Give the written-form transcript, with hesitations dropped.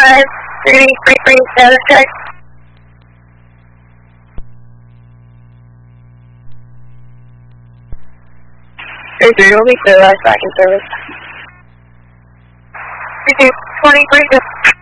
333 status check. 33 will be clear, last back in service. 23.